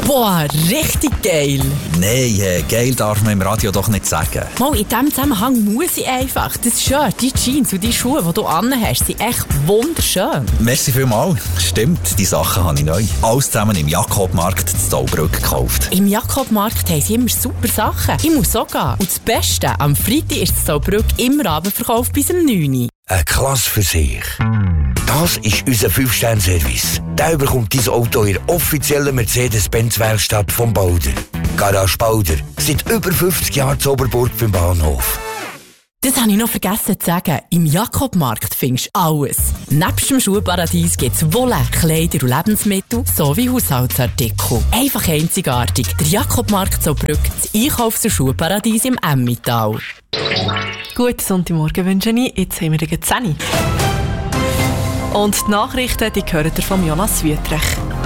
Boah, richtig geil. Nein, geil darf man im Radio doch nicht sagen. Mal, in diesem Zusammenhang muss ich einfach. Das Shirt, die Jeans und die Schuhe, die du anhast, sind echt wunderschön. Merci vielmals. Stimmt, die Sachen habe ich neu. Alles zusammen im Jakobmarkt in Zaubrück gekauft. Im Jakobmarkt haben sie immer super Sachen. Ich muss auch gehen. Und das Beste, am Freitag ist das Zaubrück immer Abendverkauf bis um 9 Uhr. Eine Klasse für sich. Das ist unser 5-Sterne-Service. Der bekommt dein Auto in der offiziellen Mercedes-Benz-Werkstatt vom Bauder. Garage Bauder. Seit über 50 Jahren zu Oberburg beim Bahnhof. Das habe ich noch vergessen zu sagen. Im Jakobmarkt findest du alles. Nebst dem Schuhparadies gibt es Wolle, Kleider und Lebensmittel sowie Haushaltsartikel. Einfach einzigartig. Der Jakobmarkt Zaubrück, das Einkaufs- und Schuhparadies im Emmental. Guten Sonntagmorgen wünsche ich. Jetzt haben wir den 10. Und die Nachrichten, die hören ihr von Jonas Wüthrich.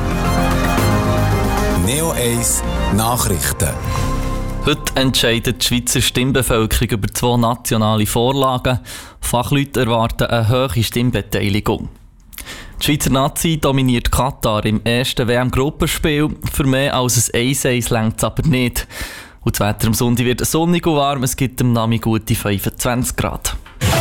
Neo 1 Nachrichten. Heute entscheidet die Schweizer Stimmbevölkerung über 2 nationale Vorlagen. Fachleute erwarten eine hohe Stimmbeteiligung. Die Schweizer Nazi dominiert Katar im ersten WM-Gruppenspiel. Für mehr als ein 1-1 reicht es aber nicht. Und das Wetter am Sonntag wird sonnig und warm. Es gibt am Nachmittag gute 25 Grad.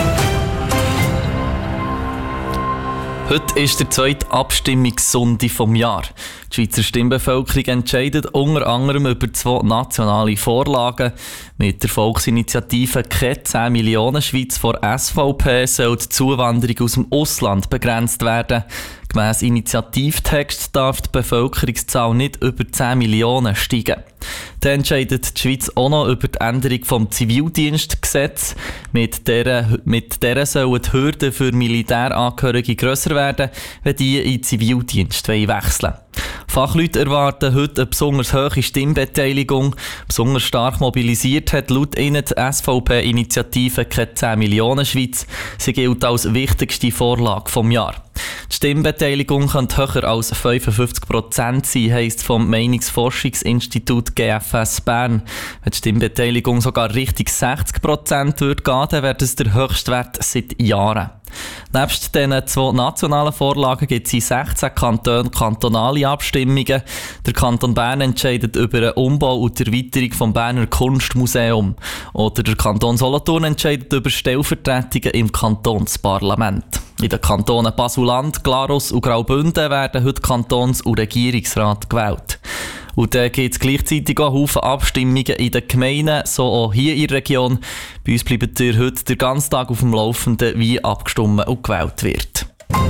Heute ist der zweite Abstimmungssonntag vom Jahr. Die Schweizer Stimmbevölkerung entscheidet unter anderem über 2 nationale Vorlagen. Mit der Volksinitiative «Keine 10 Millionen Schweiz» vor SVP soll die Zuwanderung aus dem Ausland begrenzt werden. Gemäss Initiativtext darf die Bevölkerungszahl nicht über 10 Millionen steigen. Dann entscheidet die Schweiz auch noch über die Änderung vom Zivildienstgesetz. Mit der sollen die Hürden für Militärangehörige grösser werden, wenn die in den Zivildienst wechseln wollen. Fachleute erwarten heute eine besonders hohe Stimmbeteiligung. Besonders stark mobilisiert hat laut ihnen die SVP-Initiative «Keine 10 Millionen Schweiz». Sie gilt als wichtigste Vorlage vom Jahr. Die Stimmbeteiligung könnte höher als 55% sein, heisst vom Meinungsforschungsinstitut GFS Bern. Wenn die Stimmbeteiligung sogar Richtung 60% würde gehen, dann wäre das der höchste Wert seit Jahren. Nebst diesen 2 nationalen Vorlagen gibt es in 16 Kantonen kantonale Abstimmungen. Der Kanton Bern entscheidet über einen Umbau und die Erweiterung vom Berner Kunstmuseum. Oder der Kanton Solothurn entscheidet über Stellvertretungen im Kantonsparlament. In den Kantonen Basel-Land, Glarus und Graubünden werden heute Kantons- und Regierungsrat gewählt. Und dann gibt es gleichzeitig auch Haufen Abstimmungen in den Gemeinden, so auch hier in der Region. Bei uns bleibt ihr heute den ganzen Tag auf dem Laufenden, wie abgestimmt und gewählt wird.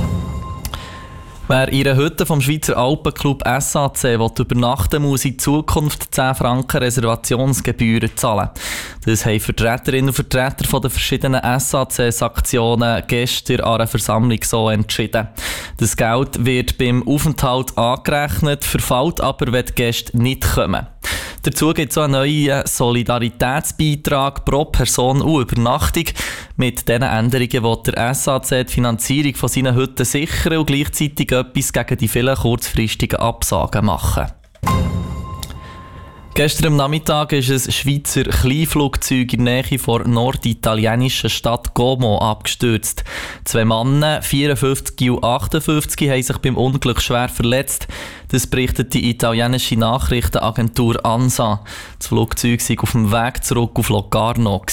Wer in einer Hütte vom Schweizer Alpenclub SAC übernachten will, muss in Zukunft 10 Franken Reservationsgebühren zahlen. Das haben Vertreterinnen und Vertreter von den verschiedenen SAC-Sektionen gestern an einer Versammlung so entschieden. Das Geld wird beim Aufenthalt angerechnet, verfällt aber, wenn die Gäste nicht kommen. Dazu gibt es auch einen neuen Solidaritätsbeitrag pro Person und Übernachtung. Mit diesen Änderungen will der SAC die Finanzierung von seinen Hütten sichern und gleichzeitig etwas gegen die vielen kurzfristigen Absagen machen. Gestern am Nachmittag ist ein Schweizer Kleinflugzeug in der Nähe der norditalienischen Stadt Como abgestürzt. 2 Männer, 54 und 58, haben sich beim Unglück schwer verletzt. Das berichtet die italienische Nachrichtenagentur ANSA. Das Flugzeug sei auf dem Weg zurück auf Locarno.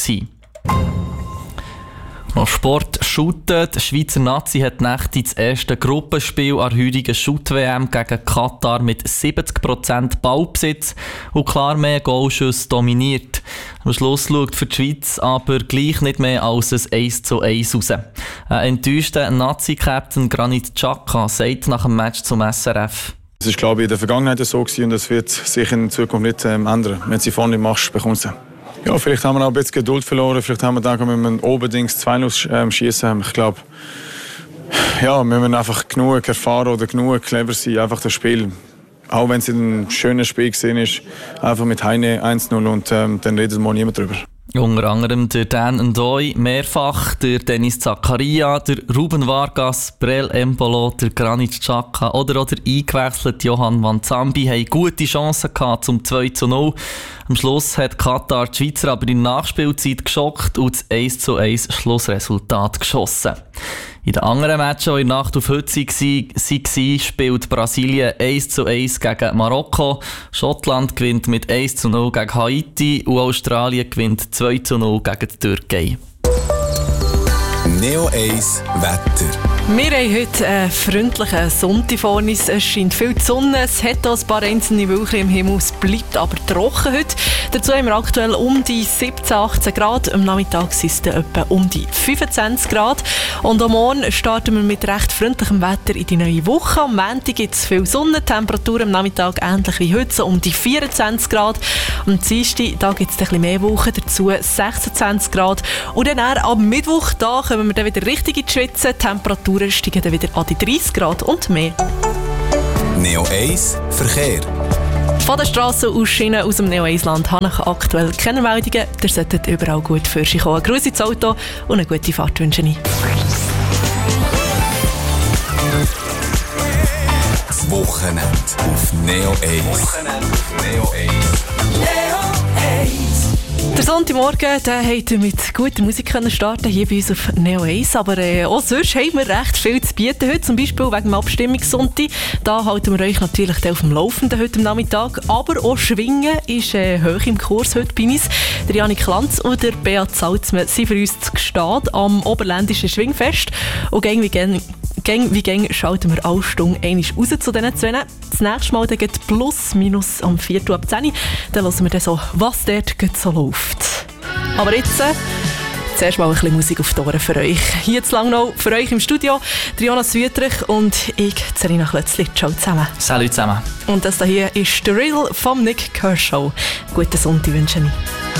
Noch Sport, Shooten. Die Schweizer Nazi hat nächtig das erste Gruppenspiel an der heutigen Shoot-WM gegen Katar mit 70% Ballbesitz und klar mehr Goalschüsse dominiert. Am Schluss schaut für die Schweiz aber gleich nicht mehr als ein 1:1 raus. Ein enttäuschter Nazi-Captain Granit Xhaka sagt nach dem Match zum SRF: Es ist, glaube ich, in der Vergangenheit so gewesen und das wird sich in Zukunft nicht ändern. Wenn du sie vorne machst, bekommst du sie. Ja, vielleicht haben wir auch ein bisschen Geduld verloren. Vielleicht haben wir gedacht, wir müssen unbedingt 2-0 schießen. Ich glaube, ja, wir müssen einfach genug erfahren oder genug clever sein, einfach das Spiel. Auch wenn es ein schönes Spiel gesehen ist, einfach mit Heine 1-0 und dann redet mal niemand drüber. Unter anderem der Dan Ndoye, mehrfach der Dennis Zakaria, der Ruben Vargas, Brel Embolo, der Granit Xhaka oder auch der eingewechselte Johan van Zambi haben gute Chancen gehabt zum 2:0. Am Schluss hat Katar die Schweizer aber in der Nachspielzeit geschockt und das 1:1 Schlussresultat geschossen. In den anderen Matches, die in der Nacht auf heute waren, spielt Brasilien 1:1 gegen Marokko, Schottland gewinnt mit 1:0 gegen Haiti und Australien gewinnt 2:0 gegen die Türkei. Neo 1 Wetter. Wir haben heute einen freundlichen Sonntag vor uns. Es scheint viel die Sonne, es hat auch ein paar einzelne Wölkchen im Himmel, es bleibt aber trocken heute. Dazu haben wir aktuell um die 17, 18 Grad. Am Nachmittag sind es dann etwa um die 25 Grad. Und am Morgen starten wir mit recht freundlichem Wetter in die neue Woche. Am Montag gibt es viel Sonne, Temperatur am Nachmittag ähnlich wie heute, so um die 24 Grad. Am Dienstag da gibt es ein bisschen mehr Wochen, dazu 26 Grad. Und dann am Mittwoch da kommen wir dann wieder richtig in die Schweize. Temperaturen steigen dann wieder an die 30 Grad und mehr. Neo 1 Verkehr. Von der Strasse aus Schienen aus dem Neo-1-Land habe ich aktuell keine Meldungen. Ihr solltet überall gut für sich kommen. Grüße ins Auto und eine gute Fahrt wünsche ich. Das Wochenende auf Neo 1. Der Sonntagmorgen habt ihr mit guter Musik starten hier bei uns auf Neo 1. Aber auch sonst haben wir recht viel zu bieten heute. Zum Beispiel wegen dem Abstimmungssonntag. Da halten wir euch natürlich auf dem Laufenden heute am Nachmittag. Aber auch Schwingen ist hoch im Kurs heute bei uns. Der Janik Lanz und der Beat Salzmann sind für uns zu Gstaad am Oberländischen Schwingfest. Und Gang wie Gang schalten wir alle Stunden einmal raus zu diesen zwei. Das nächste Mal geht plus minus am 4. ab 10 Uhr. Dann hören wir dann so, was dort so läuft. Aber jetzt zuerst mal ein bisschen Musik auf die Ohren für euch. Hier zu Langnau für euch im Studio Jonas Wüthrich und ich, Serena Klötzli. Ciao zusammen. Salut zusammen. Und das hier ist «The Riddle» von Nick Kershaw. Guten Sonntag wünsche ich.